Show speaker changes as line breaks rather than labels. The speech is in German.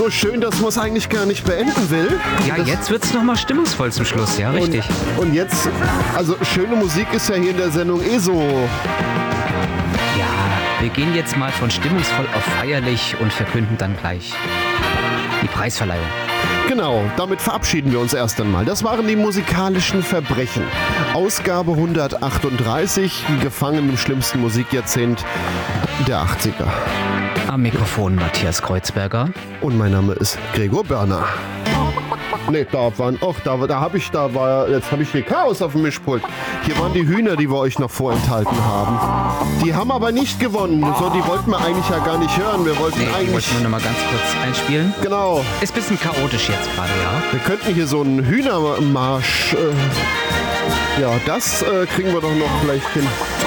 So schön, dass man es eigentlich gar nicht beenden will.
Ja, jetzt wird es nochmal stimmungsvoll zum Schluss, ja, richtig.
Und jetzt, also schöne Musik ist ja hier in der Sendung eh so.
Ja, wir gehen jetzt mal von stimmungsvoll auf feierlich und verkünden dann gleich die Preisverleihung.
Genau, damit verabschieden wir uns erst einmal. Das waren die musikalischen Verbrechen. Ausgabe 138, gefangen im schlimmsten Musikjahrzehnt der 80er.
Am Mikrofon Matthias Kreuzberger.
Und mein Name ist Gregor Börner. Ne, jetzt habe ich hier Chaos auf dem Mischpult. Hier waren die Hühner, die wir euch noch vorenthalten haben. Die haben aber nicht gewonnen. So, die wollten wir eigentlich ja gar nicht hören. Wir wollten
Die
eigentlich...
wollten wir nochmal ganz kurz einspielen.
Genau.
Ist ein bisschen chaotisch jetzt gerade, ja.
Wir könnten hier so einen Hühnermarsch... ja, das kriegen wir doch noch vielleicht hin.